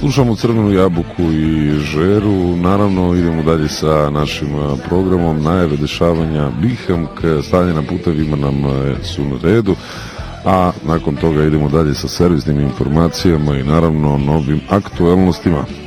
Slušamo Crvenu jabuku i Žeru, naravno idemo dalje sa našim programom, najave dešavanja Biham, stanje na putevima nam su na redu, a nakon toga idemo dalje sa servisnim informacijama i naravno novim aktuelnostima.